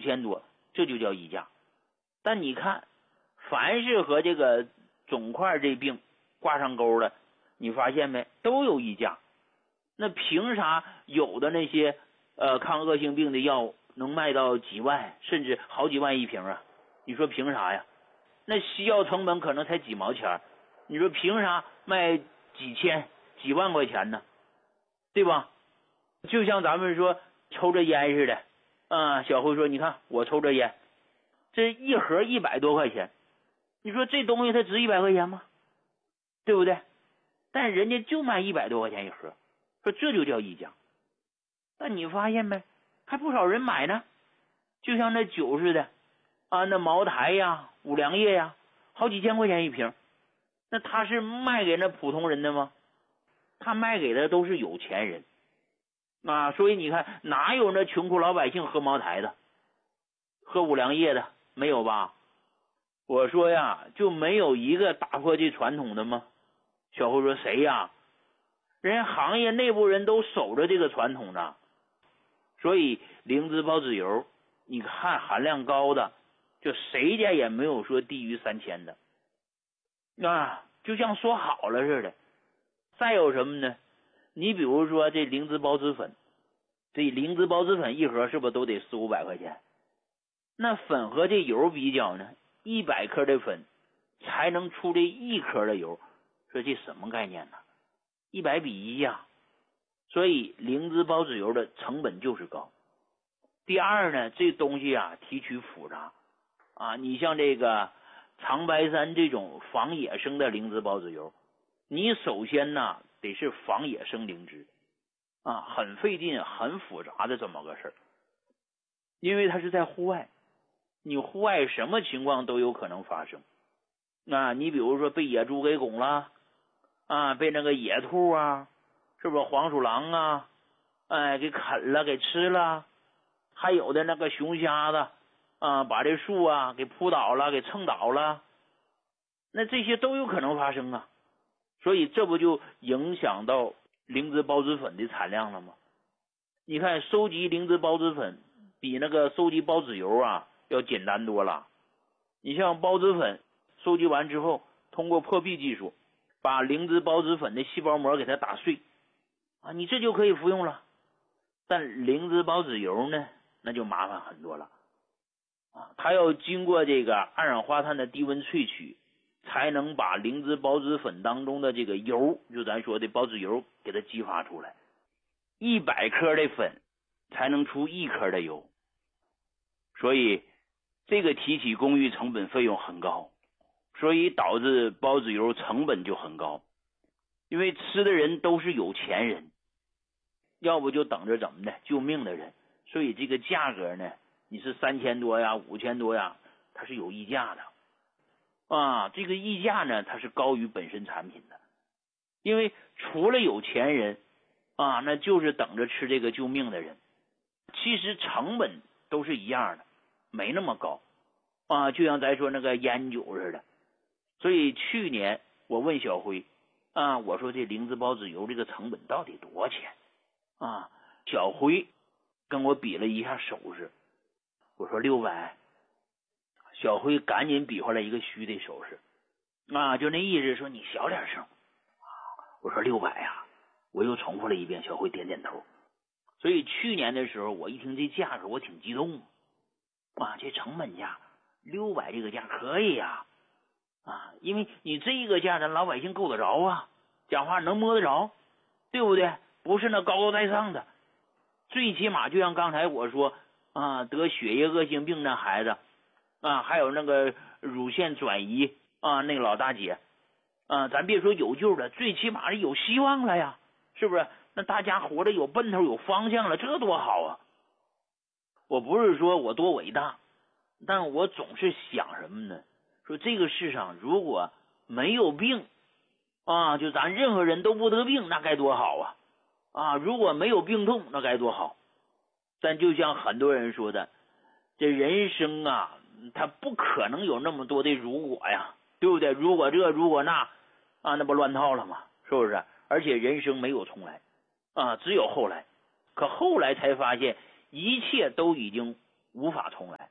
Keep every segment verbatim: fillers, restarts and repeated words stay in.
千多，这就叫溢价。但你看，凡是和这个肿块这病挂上钩的，你发现没，都有溢价。那凭啥有的那些呃抗恶性病的药能卖到几万甚至好几万一瓶啊？你说凭啥呀？那西药成本可能才几毛钱，你说凭啥卖几千几万块钱呢？对吧？就像咱们说抽着烟似的啊，小辉说你看我抽着烟，这一盒一百多块钱，你说这东西它值一百块钱吗？对不对？但人家就卖一百多块钱一盒，说这就叫溢价。但你发现没，还不少人买呢。就像那酒似的啊，那茅台呀、五粮液呀，好几千块钱一瓶，那他是卖给那普通人的吗？他卖给的都是有钱人啊。所以你看，哪有那穷苦老百姓喝茅台的，喝五粮液的？没有吧？我说呀，就没有一个打破这传统的吗？小辉说谁呀？人家行业内部人都守着这个传统呢。所以灵芝孢子油你看含量高的，就谁家也没有说低于三千的啊，就像说好了似的。再有什么呢？你比如说这灵芝孢子粉，这灵芝孢子粉一盒是不是都得四五百块钱？那粉和这油比较呢，一百克的粉才能出这一颗的油，说这什么概念呢？一百比一呀。所以灵芝孢子油的成本就是高。第二呢，这东西啊提取复杂啊，你像这个长白山这种仿野生的灵芝孢子油，你首先呢得是仿野生灵芝啊，很费劲很复杂的这么个事儿。因为它是在户外，你户外什么情况都有可能发生啊，你比如说被野猪给拱了啊，被那个野兔啊，是不是黄鼠狼啊，哎，给啃了给吃了，还有的那个熊瞎子啊，把这树啊给扑倒了给蹭倒了，那这些都有可能发生啊。所以这不就影响到灵芝孢子粉的产量了吗？你看收集灵芝孢子粉比那个收集孢子油啊要简单多了。你像孢子粉收集完之后，通过破壁技术把灵芝孢子粉的细胞膜给它打碎啊，你这就可以服用了。但灵芝孢子油呢，那就麻烦很多了啊，它要经过这个二氧化碳的低温萃取，才能把灵芝孢子粉当中的这个油，就咱说的孢子油给它激发出来。一百克的粉才能出一颗的油，所以这个提取工艺成本费用很高，所以导致孢子油成本就很高。因为吃的人都是有钱人，要不就等着怎么的救命的人，所以这个价格呢，你是三千多呀五千多呀，它是有溢价的啊。这个溢价呢，它是高于本身产品的。因为除了有钱人啊，那就是等着吃这个救命的人，其实成本都是一样的，没那么高啊，就像咱说那个烟酒似的。所以去年我问小辉啊，我说这灵芝孢子油这个成本到底多少钱啊？小辉跟我比了一下手势，我说六百，小辉赶紧比划了一个虚的手势啊，就那意思说你小点声。我说六百呀，我又重复了一遍，小辉点点头。所以去年的时候我一听这价格我挺激动啊，这成本价六百这个价可以呀啊，因为你这个价咱老百姓够得着啊，讲话能摸得着，对不对？不是那高高在上的，最起码就像刚才我说啊，得血液恶性病那孩子啊，还有那个乳腺转移啊那个老大姐啊，咱别说有救了，最起码是有希望了呀，是不是？那大家活着有奔头有方向了，这多好啊。我不是说我多伟大，但我总是想什么呢，说这个世上如果没有病啊，就咱任何人都不得病，那该多好啊啊！如果没有病痛，那该多好。但就像很多人说的，这人生啊，他不可能有那么多的如果呀，对不对？如果这如果那啊，那不乱套了吗？是不是？而且人生没有重来啊，只有后来。可后来才发现，一切都已经无法重来。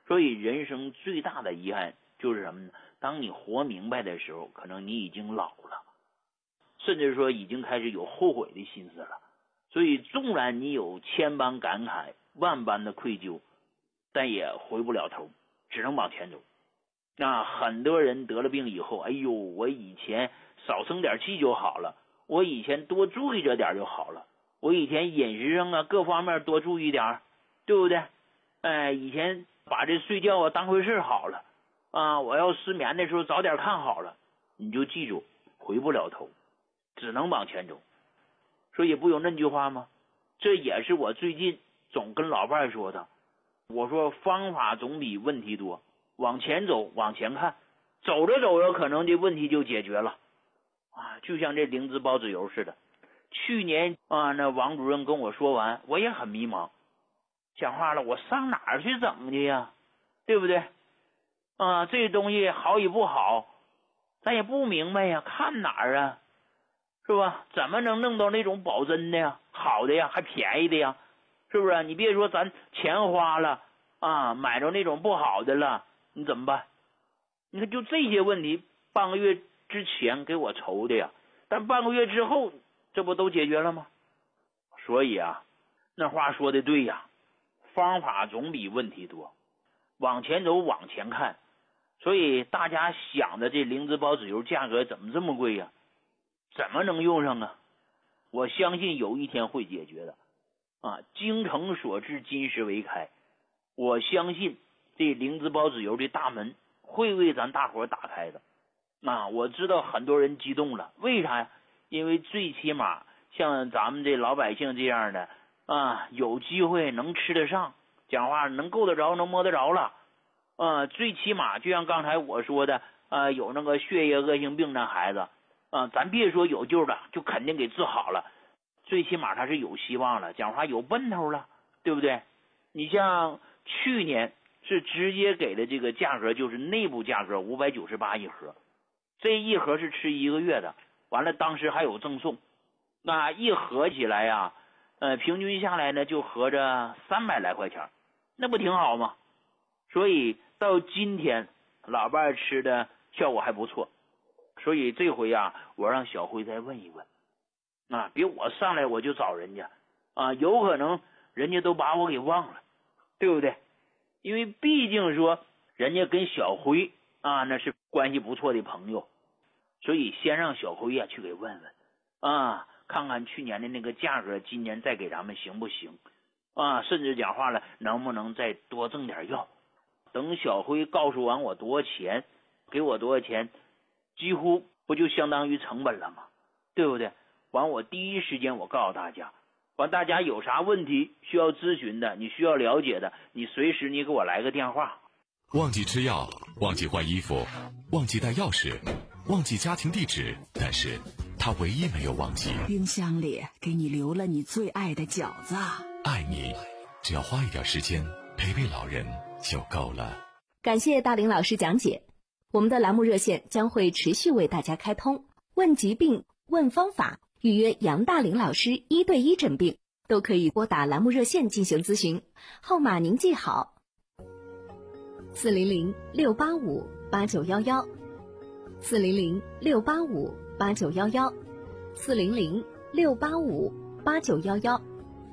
所以人生最大的遗憾就是什么呢？当你活明白的时候，可能你已经老了，甚至说已经开始有后悔的心思了。所以纵然你有千般感慨，万般的愧疚，但也回不了头，只能往前走。那很多人得了病以后，哎呦，我以前少生点气就好了，我以前多注意着点就好了，我以前饮食上啊各方面多注意点，对不对？哎，以前把这睡觉啊当回事好了啊，我要失眠的时候早点看好了。你就记住，回不了头，只能往前走。所以不有那句话吗？这也是我最近总跟老伴说的。我说方法总比问题多，往前走，往前看，走着走着可能这问题就解决了啊！就像这灵芝孢子油似的。去年啊，那王主任跟我说完，我也很迷茫。讲话了，我上哪儿去整去呀？对不对？啊，这东西好与不好，咱也不明白呀，看哪儿啊？是吧？怎么能弄到那种保真的呀，好的呀，还便宜的呀？是不是？你别说咱钱花了啊，买着那种不好的了，你怎么办？你看就这些问题，半个月之前给我愁的呀，但半个月之后，这不都解决了吗？所以啊，那话说的对呀，方法总比问题多，往前走，往前看。所以大家想的这灵芝孢子油价格怎么这么贵呀？怎么能用上啊？我相信有一天会解决的啊！精诚所至，金石为开。我相信这灵芝孢子油的大门会为咱大伙打开的啊！我知道很多人激动了，为啥呀？因为最起码像咱们这老百姓这样的啊，有机会能吃得上，讲话能够得着，能摸得着了啊！最起码就像刚才我说的啊，有那个血液恶性病那孩子啊，咱别说有救了，就肯定给治好了，最起码他是有希望了，讲话有奔头了，对不对？你像去年是直接给的这个价格，就是内部价格五百九十八一盒，这一盒是吃一个月的，完了当时还有赠送，那一合起来呀，呃，平均下来呢就合着三百来块钱，那不挺好吗？所以到今天老伴吃的效果还不错。所以这回啊，我让小辉再问一问啊，别我上来我就找人家啊，有可能人家都把我给忘了，对不对？因为毕竟说人家跟小辉啊那是关系不错的朋友，所以先让小辉啊去给问问啊，看看去年的那个价格，今年再给咱们行不行啊？甚至讲话了，能不能再多挣点药？等小辉告诉完我多少钱，给我多少钱，几乎不就相当于成本了吗？对不对？完我第一时间我告诉大家，完大家有啥问题需要咨询的，你需要了解的，你随时你给我来个电话。 忘记吃药，忘记换衣服，忘记带钥匙，忘记家庭地址，但是他唯一没有忘记， 冰箱里给你留了你最爱的饺子。 爱你，只要花一点时间陪陪老人就够了。 感谢大林老师讲解。我们的栏目热线将会持续为大家开通，问疾病、问方法，预约杨大林老师一对一诊病，都可以拨打栏目热线进行咨询。号码您记好：四零零六八五八九幺幺，四零零六八五八九幺幺，四零零六八五八九幺幺。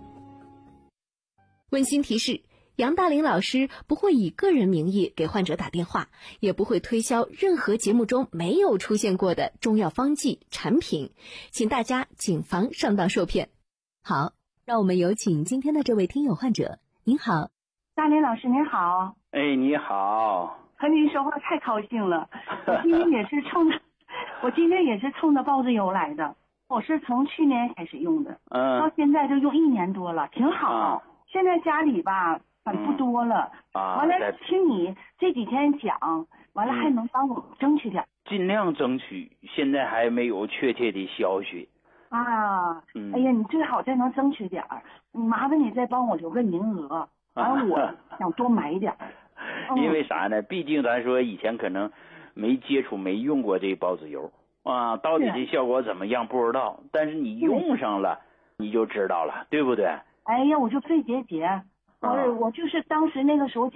温馨提示，杨大林老师不会以个人名义给患者打电话，也不会推销任何节目中没有出现过的中药方剂产品，请大家谨防上当受骗。好，让我们有请今天的这位听友患者。您好， 大林老师您好。 哎，你好。 和您说话太高兴了，我今天也是冲着，我今天也是冲着孢子油来的。我是从去年开始用的，嗯，到现在就用一年多了，挺好。啊、现在家里吧。不多了，嗯啊、完了听你这几天讲，完了还能帮我争取点、嗯， 尽量争取。现在还没有确切的消息啊。嗯、哎呀，你最好再能争取点儿，麻烦你再帮我留个名额，完了我想多买点。 因为啥呢？毕竟咱说以前可能没接触、没用过这孢子油啊，到底这效果怎么样不知道。但是你用上了，你就知道了，对不对？ 哎呀，我就肺结节。我我就是当时那个时候